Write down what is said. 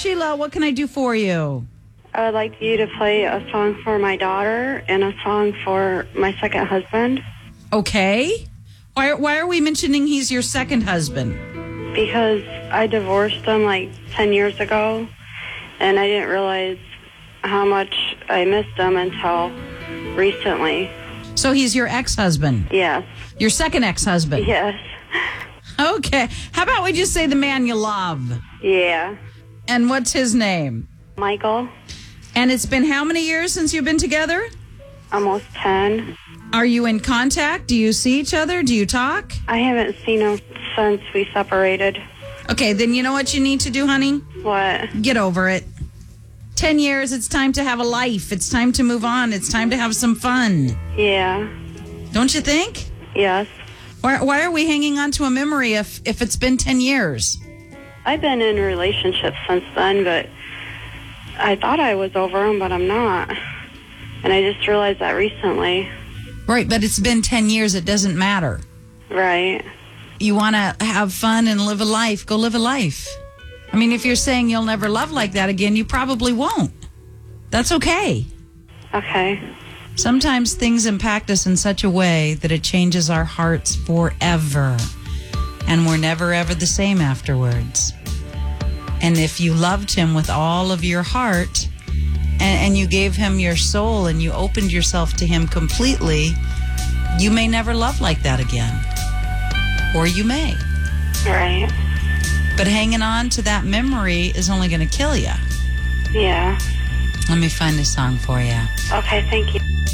Sheila. What can I do for you? I would like you to play a song for my daughter and a song for my second husband. Okay. Why are we mentioning he's your second husband? Because I divorced him like 10 years ago, and I didn't realize how much I missed him until recently. So he's your ex-husband? Yes. Your second ex-husband? Yes. Okay. How about we just say the man you love? Yeah. And what's his name? Michael. And it's been how many years since you've been together? Almost 10. Are you in contact? Do you see each other? Do you talk? I haven't seen him since we separated. Okay, then you know what you need to do, honey? What? Get over it. 10 years, it's time to have a life. It's time to move on. It's time to have some fun. Yeah. Don't you think? Yes. Why are we hanging on to a memory if it's been 10 years? I've been in relationships since then, but I thought I was over him, but I'm not. And I just realized that recently. Right, but it's been 10 years. It doesn't matter. Right. You want to have fun and live a life, go live a life. I mean, if you're saying you'll never love like that again, you probably won't. That's okay. Okay. Sometimes things impact us in such a way that it changes our hearts forever. And we're never, ever the same afterwards. And if you loved him with all of your heart and you gave him your soul and you opened yourself to him completely, you may never love like that again. Or you may. Right. But hanging on to that memory is only going to kill you. Yeah. Let me find a song for you. Okay, thank you.